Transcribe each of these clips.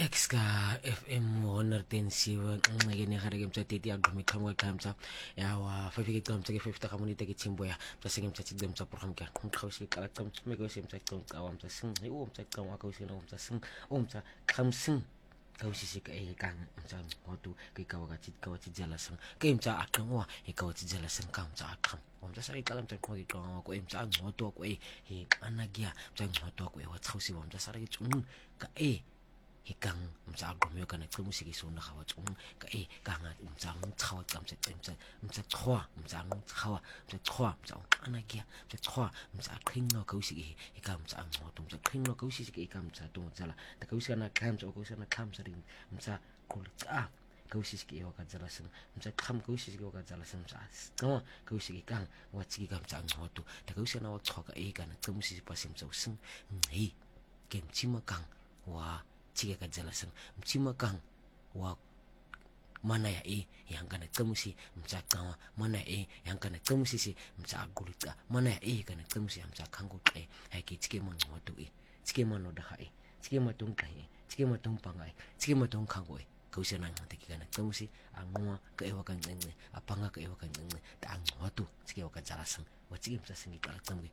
Relax ka FM 107 ngeke hareke mtsateti agumi khamwa khamtsa yawa fafike kamtsa ke 50 kamunite ke chimbo ya tsasenge mtsatsi mtsa program ka mkhawisi kala tsamtsme ko semtsa tsawa mtsa sing o mtsa tsawa ka usina mtsa sing o mtsa khamsing ka usisi ka kang mtsa ngotu ke ka wakati jala sang ke mtsa aqwa e ka wakati jala sang ka mtsa aqam mtsa sari kala mtsa qwa ke qwa ko mtsa ngotu ko anagia mtsa ngotu ko wa tsausi mtsa sari tsungu ka hikang mtsa agomyo kana qimusiki sona gawa tsung ka ka nga mtsa ngchawa tsamse mtsa chwa mtsa ngchawa mtsa chwa mtsa anagia mtsa chwa mtsa qhinga ka usiki hika mtsa ngoto mtsa qhinga ka usiki ka mtsa tontsala ta ka usana khamsa ka usana khamsa ring mtsa qulqa ka usiki wa ka tsala sing mtsa kham ka usiki wa ka tsala sing mtsa no ka usiki kang wa tsiki ka mtsa ngoto ta ka usana wa chwa ka kana qimusiki pasim mtsa using ngi ke mchima kang wa chike ka jala sang mchima kang wa mana ya yang kana tsamusi mtsa kawa mana yang kana tsamusi si mtsa agulita mana ya kana tsamusi mtsa kangu hai ki chike man ngotu chike man no da chike ma tong kai chike ma tong pangai chike ma tong kangu kausia nang te kana tsamusi angwa ka ewa kan ngenge apanga ka ewa kan ngenge ta ngotu chike wa ka jala sang wa chike mtsa singi kala tsamusi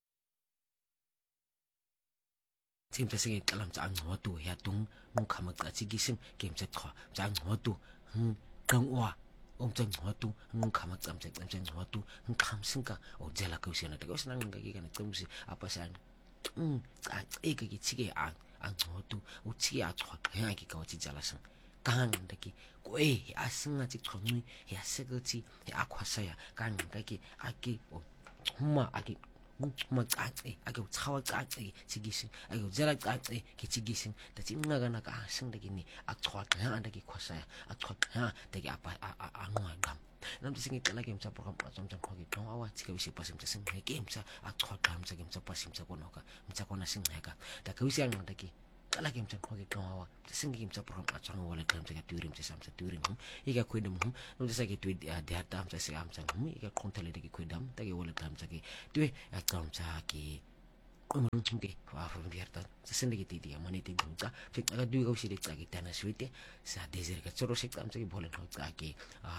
Tim tasing kalam sa ngotu ya tung mukhamak ka sigising game sa twa sa ngotu kangwa sa ngotu mukhamak sa ngotu khamsing ka o jala ka usina ta usina nang ka kana tumusi apa san ka ka chige ngotu o chi a twa ya ki ka chi jala sang kan daki ko asinga chi tkhoni ya segoti ya akwasa ya kan daki aki o huma aki magcacay agaw tsawa cacay sigising agaw jala cacay kitsigising tati nga na ka asing dagi ni atwat ha dagi kwasaya atwat ha dagi apa angwa gam nam tising itala game sa program atom jang khogi tong awa tsika wisi pasim tsing game sa atwat gam sa game sa pasim sa kono ka mtsa kona sing heka da ka wisi ang dagi kala game jang khogi tong awa tsing game sa program atom wala game sa turim sa samsa turim iga kwedum nam tisa ke tweet de hatam sa si am sang iga kontale dagi kwedam dagi wala game sa ke tue atom sa ki ke wa fa bierta sa sende ki titi amani ti dunta fik aga dui ga usire tsaki tana suite sa desert ka choro sek am sa ki bolen ho tsaki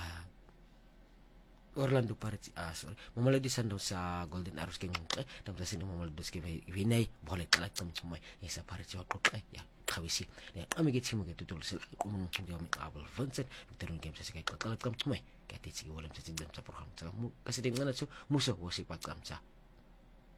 Orlando Pirates sorry mamala di sando sa Golden Arrows king tam sa sino mamala dos ke vinay bolet kala tam tumay isa Pirates wa ko ya khawisi ne ami ke chimu ke tutul sel kumun ngi am abel Vincent terun game sa kay kala tam tumay kati sigi wolam sa tigdam sa program sa mu kasi ding ngana so muso wo si pat kam sa